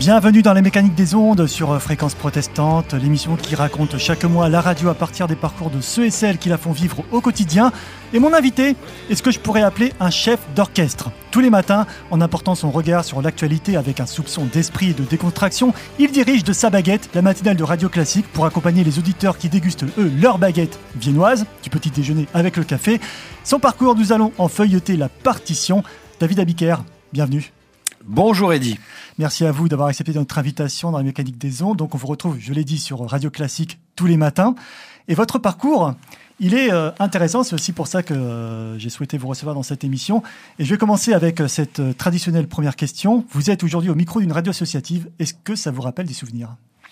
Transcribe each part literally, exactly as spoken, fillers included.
Bienvenue dans les mécaniques des ondes sur Fréquence Protestante, l'émission qui raconte chaque mois la radio à partir des parcours de ceux et celles qui la font vivre au quotidien. Et mon invité est ce que je pourrais appeler un chef d'orchestre. Tous les matins, en apportant son regard sur l'actualité avec un soupçon d'esprit et de décontraction, il dirige de sa baguette la matinale de Radio Classique pour accompagner les auditeurs qui dégustent, eux, leur baguette viennoise, du petit déjeuner avec le café. Son parcours, nous allons en feuilleter la partition. David Abiker, bienvenue. Bonjour Eddy. Merci à vous d'avoir accepté notre invitation dans la mécanique des ondes. Donc on vous retrouve, je l'ai dit, sur Radio Classique tous les matins. Et votre parcours, il est euh, intéressant. C'est aussi pour ça que euh, j'ai souhaité vous recevoir dans cette émission. Et je vais commencer avec euh, cette euh, traditionnelle première question. Vous êtes aujourd'hui au micro d'une radio associative. Est-ce que ça vous rappelle des souvenirs ?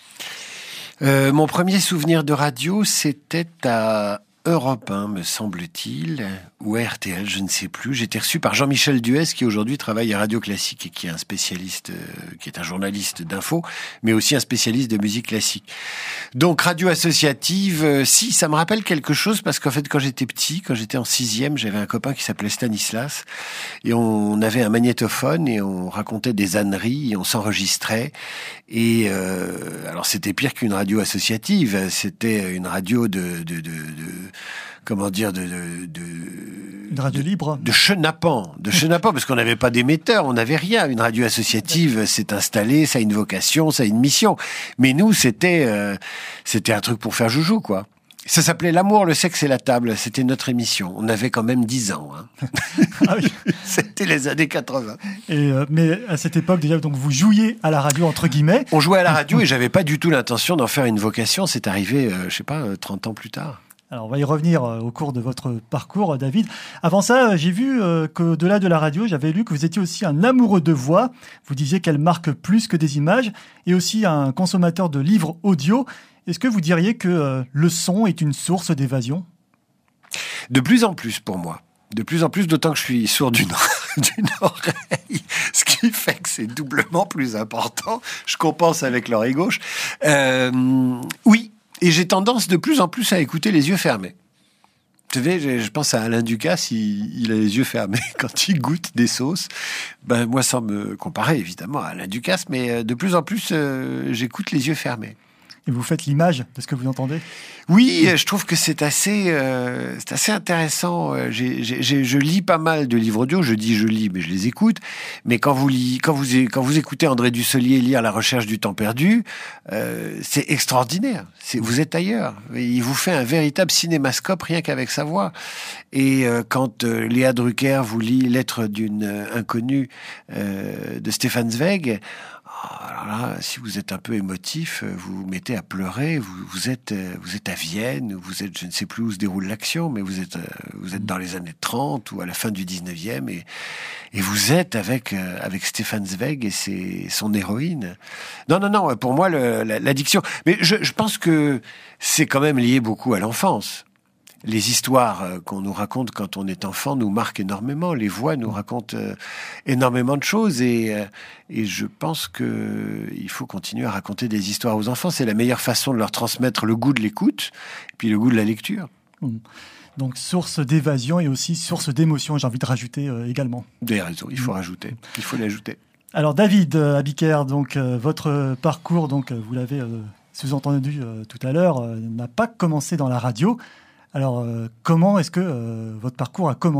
euh, Mon premier souvenir de radio, c'était à Europe un, me semble-t-il, ou R T L, je ne sais plus. J'étais reçu par Jean-Michel Duès, qui aujourd'hui travaille à Radio Classique et qui est un spécialiste, euh, qui est un journaliste d'info, mais aussi un spécialiste de musique classique. Donc, radio associative, euh, si, ça me rappelle quelque chose, parce qu'en fait, quand j'étais petit, quand j'étais en sixième, j'avais un copain qui s'appelait Stanislas, et on avait un magnétophone, et on racontait des âneries, et on s'enregistrait, et euh, alors c'était pire qu'une radio associative, c'était une radio de... de, de, de comment dire, de, de, de une radio de, libre, de chenapan, de chenapan, parce qu'on n'avait pas d'émetteur, on n'avait rien. Une radio associative, c'est installé, ça a une vocation, ça a une mission. Mais nous, c'était, euh, c'était un truc pour faire joujou, quoi. Ça s'appelait L'amour, le sexe et la table. C'était notre émission. On avait quand même dix ans. Hein. Ah oui. C'était les années quatre-vingts. Et euh, mais à cette époque, déjà, donc vous jouiez à la radio, entre guillemets. On jouait à la radio et j'avais pas du tout l'intention d'en faire une vocation. C'est arrivé, euh, je sais pas, euh, trente ans plus tard. Alors, on va y revenir au cours de votre parcours, David. Avant ça, j'ai vu qu'au-delà de la radio, j'avais lu que vous étiez aussi un amoureux de voix. Vous disiez qu'elle marque plus que des images, et aussi un consommateur de livres audio. Est-ce que vous diriez que le son est une source d'évasion ? De plus en plus pour moi. De plus en plus, d'autant que je suis sourd d'une, d'une oreille, ce qui fait que c'est doublement plus important. Je compense avec l'oreille gauche. Euh, oui. Et j'ai tendance de plus en plus à écouter les yeux fermés. Vous savez, je pense à Alain Ducasse, il, il a les yeux fermés quand il goûte des sauces. Ben, moi, sans me comparer évidemment à Alain Ducasse, mais de plus en plus, euh, j'écoute les yeux fermés. Et vous faites l'image de ce que vous entendez ? Oui, je trouve que c'est assez, euh, c'est assez intéressant. J'ai, j'ai, je lis pas mal de livres audio. Je dis je lis, mais je les écoute. Mais quand vous lis, quand vous, quand vous écoutez André Dussolier lire La recherche du temps perdu, euh, c'est extraordinaire. C'est, vous êtes ailleurs. Il vous fait un véritable cinémascope rien qu'avec sa voix. Et euh, quand euh, Léa Drucker vous lit Lettre d'une euh, inconnue euh, de Stefan Zweig, alors là, si vous êtes un peu émotif, vous vous mettez à pleurer. Vous, vous êtes, vous êtes à Vienne, vous êtes, je ne sais plus où se déroule l'action, mais vous êtes, vous êtes dans les années trente ou à la fin du dix-neuvième, et, et vous êtes avec, avec Stefan Zweig et ses, son héroïne. Non, non, non. Pour moi, le, l'addiction. Mais je, je pense que c'est quand même lié beaucoup à l'enfance. Les histoires qu'on nous raconte quand on est enfant nous marquent énormément. Les voix nous racontent euh, énormément de choses et, euh, et je pense que il faut continuer à raconter des histoires aux enfants. C'est la meilleure façon de leur transmettre le goût de l'écoute et puis le goût de la lecture. Mmh. Donc, source d'évasion et aussi source d'émotion, j'ai envie de rajouter euh, également. Vous avez raison, il faut mmh. rajouter, il faut l'ajouter. Alors, David euh, Abiker, donc, euh, votre parcours, donc, vous l'avez euh, sous-entendu euh, tout à l'heure, euh, n'a pas commencé dans la radio. Alors, euh, comment est-ce que euh, votre parcours a commencé ?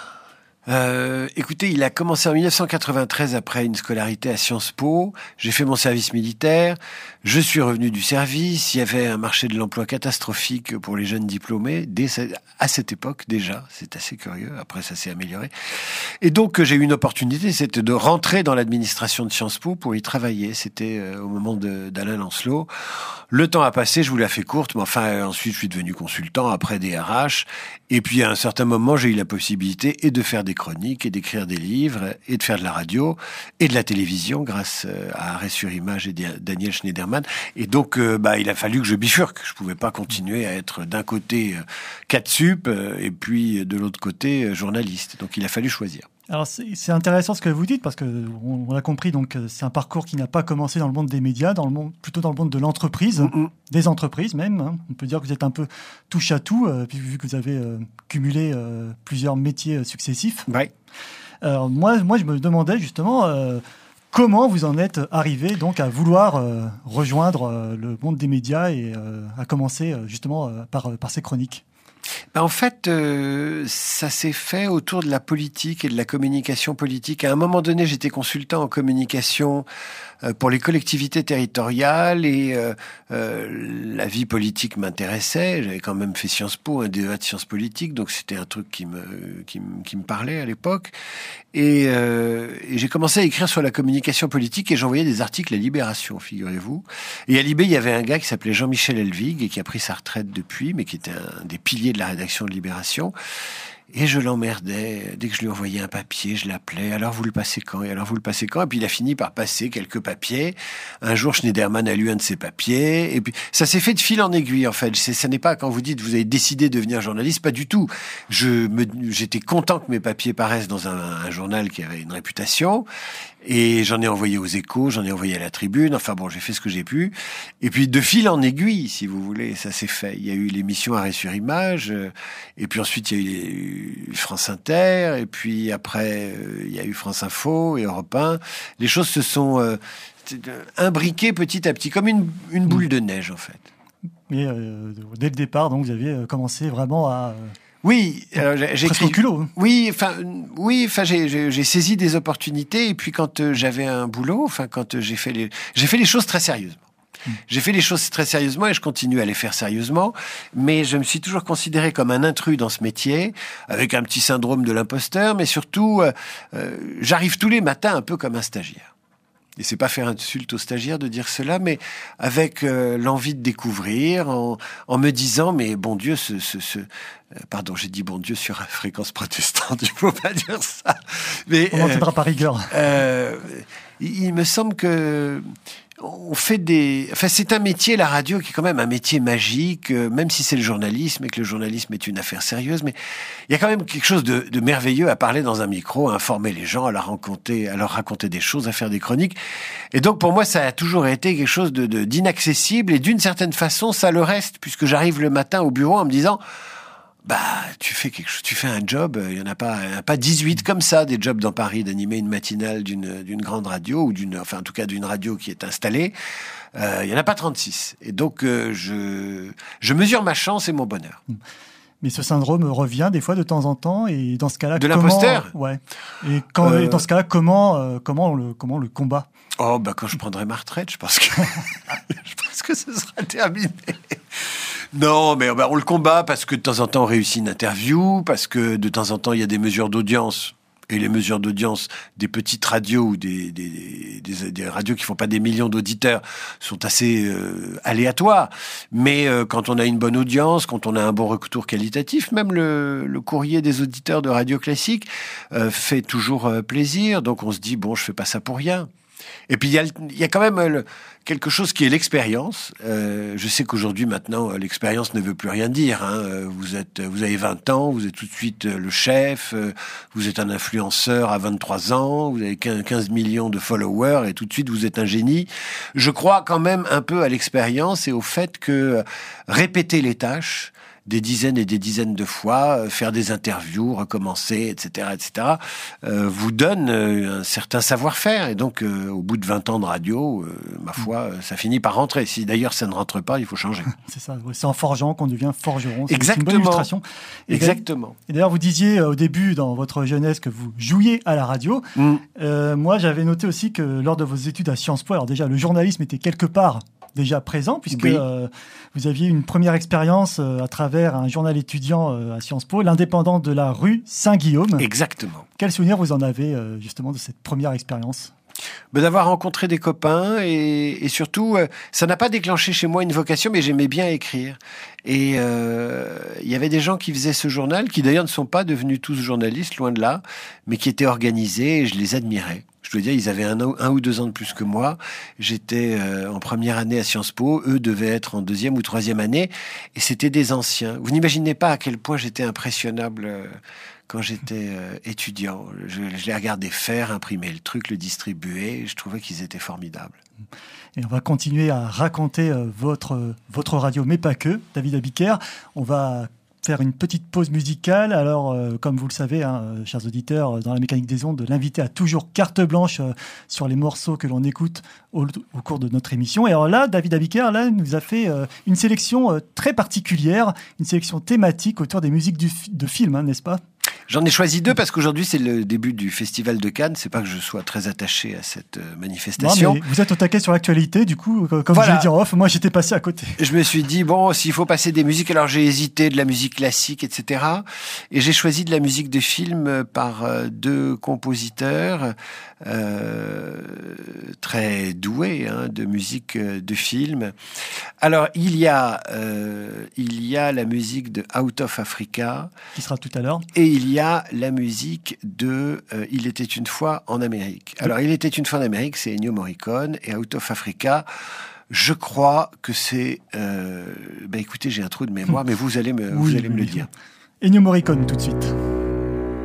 Euh, écoutez, il a commencé en dix-neuf cent quatre-vingt-treize après une scolarité à Sciences Po. J'ai fait mon service militaire. Je suis revenu du service. Il y avait un marché de l'emploi catastrophique pour les jeunes diplômés dès à cette époque déjà. C'est assez curieux. Après, ça s'est amélioré. Et donc, j'ai eu une opportunité, c'était de rentrer dans l'administration de Sciences Po pour y travailler. C'était euh, au moment de, d'Alain Lancelot. Le temps a passé, je vous la fais courte, mais enfin, euh, ensuite, je suis devenu consultant, après D R H. Et puis, à un certain moment, j'ai eu la possibilité et de faire des chroniques, et d'écrire des livres, et de faire de la radio, et de la télévision, grâce à Arrêt sur Image et Daniel Schneiderman. Et donc, euh, bah, il a fallu que je bifurque. Je pouvais pas continuer à être d'un côté euh, quatre sup, euh, et puis de l'autre côté euh, journaliste. Donc, il a fallu choisir. Alors, c'est, c'est intéressant ce que vous dites, parce qu'on on l'a compris, donc, c'est un parcours qui n'a pas commencé dans le monde des médias, dans le monde, plutôt dans le monde de l'entreprise, mm-hmm. des entreprises même. Hein. On peut dire que vous êtes un peu touche à tout, euh, vu que vous avez euh, cumulé euh, plusieurs métiers euh, successifs. Ouais. Alors, moi, moi, je me demandais justement, euh, Comment vous en êtes arrivé donc à vouloir euh, rejoindre euh, le monde des médias et euh, à commencer euh, justement euh, par, par ces chroniques ? Ben en fait, euh, ça s'est fait autour de la politique et de la communication politique. À un moment donné, j'étais consultant en communication euh, pour les collectivités territoriales et euh, euh, la vie politique m'intéressait. J'avais quand même fait Sciences Po, un D E A de sciences politiques, donc c'était un truc qui me, qui me, qui me parlait à l'époque. Et, euh, et j'ai commencé à écrire sur la communication politique et j'envoyais des articles à Libération, figurez-vous. Et à Libé, il y avait un gars qui s'appelait Jean-Michel Elvig et qui a pris sa retraite depuis, mais qui était un des piliers de la rédaction de Libération. Et je l'emmerdais. Dès que je lui envoyais un papier, je l'appelais. Alors vous le passez quand ? Et alors vous le passez quand ? Et puis il a fini par passer quelques papiers. Un jour, Schneiderman a lu un de ses papiers. Et puis ça s'est fait de fil en aiguille, en fait. C'est, ça n'est pas quand vous dites vous avez décidé de devenir journaliste, pas du tout. Je me, j'étais content que mes papiers paraissent dans un, un journal qui avait une réputation. Et j'en ai envoyé aux Échos, j'en ai envoyé à la Tribune. Enfin bon, j'ai fait ce que j'ai pu. Et puis de fil en aiguille, si vous voulez, ça s'est fait. Il y a eu l'émission Arrêt sur Image. Et puis ensuite, il y a eu les France Inter. Et puis après, il y a eu France Info et Europe un. Les choses se sont euh, imbriquées petit à petit, comme une, une boule de neige, en fait. Mais euh, dès le départ, donc, vous aviez commencé vraiment à... Euh... Oui, alors j'ai écrit. Culot. Oui, enfin, oui, enfin, j'ai, j'ai, j'ai saisi des opportunités et puis quand euh, j'avais un boulot, enfin, quand euh, j'ai fait les, j'ai fait les choses très sérieusement. Mmh. J'ai fait les choses très sérieusement et je continue à les faire sérieusement, mais je me suis toujours considéré comme un intrus dans ce métier, avec un petit syndrome de l'imposteur, mais surtout, euh, euh, j'arrive tous les matins un peu comme un stagiaire. Et c'est pas faire insulte aux stagiaires de dire cela, mais avec euh, l'envie de découvrir, en, en me disant, mais bon Dieu, ce, ce, ce euh, pardon, j'ai dit bon Dieu sur Fréquence Protestante, il faut pas dire ça. Mais on n'entendra euh, pas rigueur. Euh, il, il me semble que on fait des... Enfin, c'est un métier, la radio, qui est quand même un métier magique, euh, même si c'est le journalisme et que le journalisme est une affaire sérieuse, mais il y a quand même quelque chose de, de merveilleux à parler dans un micro, à informer les gens, à leur raconter, à leur raconter des choses, à faire des chroniques. Et donc, pour moi, ça a toujours été quelque chose de, de, d'inaccessible et d'une certaine façon, ça le reste, puisque j'arrive le matin au bureau en me disant... Bah, tu fais quelque chose, tu fais un job, il y en a pas, il y en a pas dix-huit comme ça, des jobs dans Paris, d'animer une matinale d'une, d'une grande radio, ou d'une, enfin, en tout cas, d'une radio qui est installée. Euh, il y en a pas trente-six. Et donc, euh, je, je mesure ma chance et mon bonheur. Mais ce syndrome revient des fois de temps en temps, et dans ce cas-là, de comment, l'imposteur. Ouais. Et quand, euh... dans ce cas-là, comment, euh, comment on le, comment on le combat? Oh, bah, quand je prendrai ma retraite, je pense que, je pense que ce sera terminé. Non, mais bah, on le combat parce que de temps en temps on réussit une interview, parce que de temps en temps il y a des mesures d'audience. Et les mesures d'audience des petites radios ou des, des, des, des radios qui font pas des millions d'auditeurs sont assez euh, aléatoires. Mais euh, quand on a une bonne audience, quand on a un bon retour qualitatif, même le, le courrier des auditeurs de radio classique euh, fait toujours euh, plaisir. Donc on se dit, bon, je fais pas ça pour rien. Et puis il y a, il y a quand même le, quelque chose qui est l'expérience. Euh, je sais qu'aujourd'hui, maintenant, l'expérience ne veut plus rien dire. Hein. Vous êtes, vous avez vingt ans, vous êtes tout de suite le chef, vous êtes un influenceur à vingt-trois ans, vous avez quinze millions de followers et tout de suite vous êtes un génie. Je crois quand même un peu à l'expérience et au fait que répéter les tâches des dizaines et des dizaines de fois, faire des interviews, recommencer, et cetera, et cetera, euh, vous donne euh, un certain savoir-faire. Et donc, euh, au bout de vingt ans de radio, euh, ma foi, ça finit par rentrer. Si d'ailleurs ça ne rentre pas, il faut changer. C'est ça, c'est en forgeant qu'on devient forgeron. C'est Exactement. une bonne illustration. Et Exactement. Et d'ailleurs, vous disiez euh, au début, dans votre jeunesse, que vous jouiez à la radio. Mm. Euh, moi, j'avais noté aussi que lors de vos études à Sciences Po, alors déjà, le journalisme était quelque part déjà présent, puisque oui. euh, vous aviez une première expérience euh, à travers un journal étudiant euh, à Sciences Po, l'Indépendant de la rue Saint-Guillaume. Exactement. Quel souvenir vous en avez euh, justement de cette première expérience ? Ben, d'avoir rencontré des copains et, et surtout, euh, ça n'a pas déclenché chez moi une vocation, mais j'aimais bien écrire. Et il euh, y avait des gens qui faisaient ce journal, qui d'ailleurs ne sont pas devenus tous journalistes, loin de là, mais qui étaient organisés et je les admirais. Je dois dire, ils avaient un, un ou deux ans de plus que moi. J'étais euh, en première année à Sciences Po. Eux devaient être en deuxième ou troisième année. Et c'était des anciens. Vous n'imaginez pas à quel point j'étais impressionnable euh, quand j'étais euh, étudiant. Je, je les regardais faire, imprimer le truc, le distribuer. Je trouvais qu'ils étaient formidables. Et on va continuer à raconter euh, votre, votre radio, mais pas que, David Abiker. On va faire une petite pause musicale. Alors, euh, comme vous le savez, hein, euh, chers auditeurs, dans la mécanique des ondes, l'invité a toujours carte blanche euh, sur les morceaux que l'on écoute au, au cours de notre émission. Et alors là, David Abiker là, nous a fait euh, une sélection euh, très particulière, une sélection thématique autour des musiques du, de films, hein, n'est-ce pas ? J'en ai choisi deux parce qu'aujourd'hui c'est le début du Festival de Cannes. C'est pas que je sois très attaché à cette manifestation. Non, mais vous êtes au taquet sur l'actualité, du coup, comme voilà. je l'ai dit en off, moi j'étais passé à côté. Je me suis dit bon, s'il faut passer des musiques, alors j'ai hésité de la musique classique, et cetera. Et j'ai choisi de la musique de film par deux compositeurs euh, très doués hein, de musique de film. Alors il y a euh, il y a la musique de Out of Africa qui sera tout à l'heure. Et il y a la musique de euh, Il était une fois en Amérique. Alors, Il était une fois en Amérique, c'est Ennio Morricone, et Out of Africa, je crois que c'est... Euh, bah écoutez, j'ai un trou de mémoire, mais vous allez me, oui, vous allez oui, me le oui. dire. Ennio Morricone, tout de suite.